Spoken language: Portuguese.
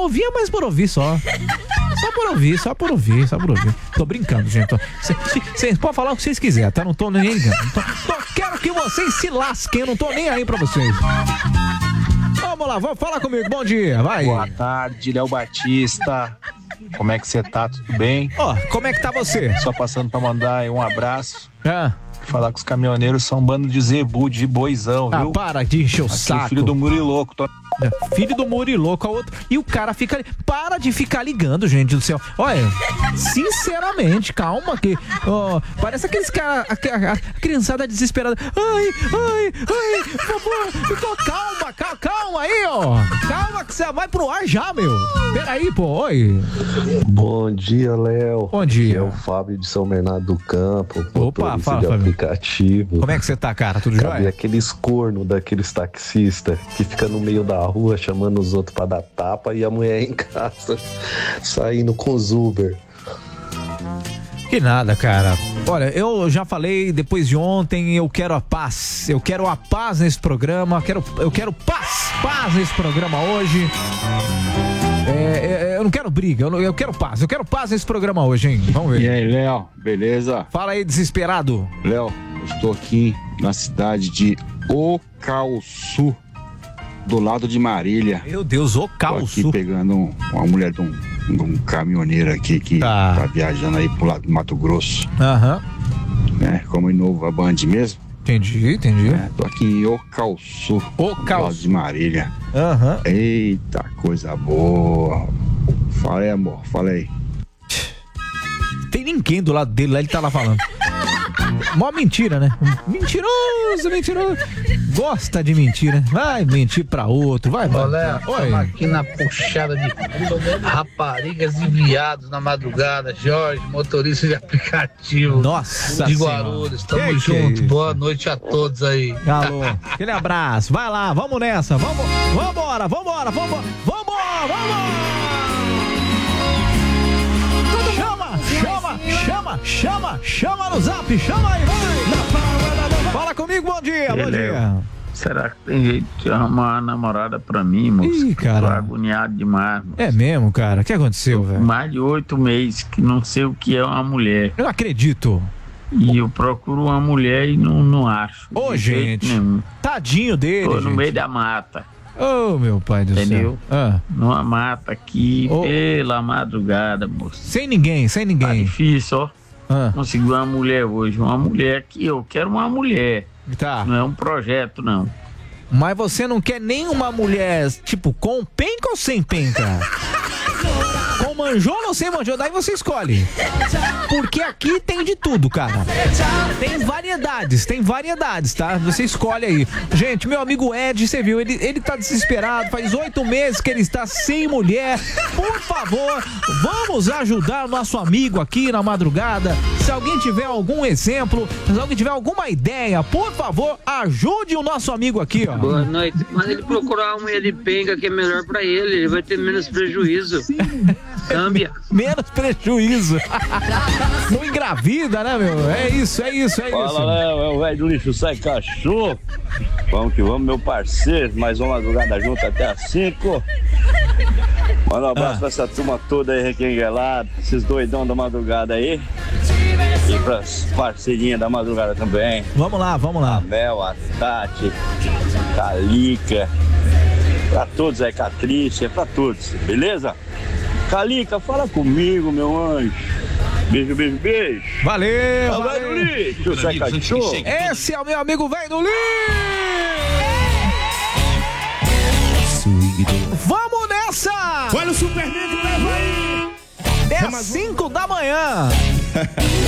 ouvia, mas por ouvir só. Só por ouvir. Tô brincando, gente. Vocês podem falar o que vocês quiserem, tá? Não tô nem ligando. Quero que vocês se lasquem, eu não tô nem aí pra vocês. Vamos lá, vamos falar comigo. Bom dia, vai. Boa tarde, Léo Batista. Como é que você tá? Tudo bem? Como é que tá você? Só passando pra mandar aí um abraço. Falar que os caminhoneiros são um bando de zebu, de boizão, viu? Para de encher o saco. Filho do Muriloco. Filho do Muriloco, a outro. E o cara fica ali. Para de ficar ligando, gente do céu. Olha, sinceramente, calma que. Parece aqueles caras. A criançada desesperada. Ai, por favor. Calma aí, ó. Calma que você vai pro ar já, meu. Peraí, pô. Oi. Bom dia, Léo. Bom dia. É o Fábio de São Bernardo do Campo. Opa, fala, de Fábio. aplicativo. Como é que você tá, cara? Tudo jóia? Cadê aqueles corno daqueles taxistas que fica no meio da rua chamando os outros pra dar tapa e a mulher em casa saindo com os Uber? Que nada, cara. Olha, eu já falei depois de ontem, eu quero a paz. Eu quero a paz nesse programa. Eu quero paz nesse programa hoje. Eu não quero briga, eu quero paz. Eu quero paz nesse programa hoje, hein? Vamos ver. E aí, Léo, beleza? Fala aí, desesperado. Léo, eu estou aqui na cidade de Ocauçu, do lado de Marília. Meu Deus, Ocauçu. Tô aqui pegando uma mulher de um caminhoneiro aqui que tá viajando aí pro lado do Mato Grosso. Como em Nova Band mesmo. Entendi. Tô aqui em Ocauçu, do lado de Marília. Eita, coisa boa. Fala aí, amor, fala aí. Tem ninguém do lado dele lá, ele tá lá falando. Mó mentira, né? Mentiroso. Gosta de mentir, né? Vai mentir pra outro, vai. Olha, estamos aqui na puxada de raparigas e viados na madrugada. Jorge, motorista de aplicativo. Nossa de Guarulhos, tamo junto. Boa noite a todos aí. Alô, aquele abraço. Vai lá, vamos nessa. Vambora. Chama no zap, chama aí, vai. Fala comigo, bom dia. Será que tem jeito de arrumar uma namorada pra mim, moço? Ih, cara. Tô agoniado demais, moço. É mesmo, cara? O que aconteceu, velho? Mais de 8 meses que não sei o que é uma mulher. Eu não acredito. E eu procuro uma mulher e não acho. Ô, gente, tadinho dele, Tô no gente. meio da mata. Ô, meu pai do Entendeu? céu. Numa mata aqui, pela madrugada, moço. Sem ninguém. Tá difícil, ó. Consegui uma mulher hoje. Uma mulher que eu quero uma mulher. Tá. Não é um projeto, não. Mas você não quer nenhuma mulher, tipo, com penca ou sem penca? Com manjola ou sem manjola? Daí você escolhe. Porque aqui tem de tudo, cara. Tem variedades, tá? Você escolhe aí. Gente, meu amigo Ed, você viu, ele tá desesperado. Faz 8 meses que ele está sem mulher. Por favor, vamos ajudar o nosso amigo aqui na madrugada. Se alguém tiver algum exemplo, se alguém tiver alguma ideia, por favor, ajude o nosso amigo aqui, ó. Boa noite. Mas ele procurar uma mulher de penca que é melhor pra ele vai ter menos prejuízo. Câmbia. Menos prejuízo. Não engravida, né, meu? É isso. Fala, Léo, é o velho do lixo sai cachorro. Vamos que vamos, meu parceiro. Mais uma madrugada junto até às 5. Manda um abraço pra essa turma toda aí, requenguelada, esses doidão da madrugada aí. E pras parceirinhas da madrugada também. Vamos lá. A Mel, a Tati, a Lica, pra todos aí, Catrícia, pra todos, beleza? Calica, fala comigo, meu anjo. Beijo. Valeu. Velho do lixo, sai cachorro. Esse é o meu amigo velho do lixo. Vamos nessa! Olha o Superman que leva aí! É às 5 da manhã.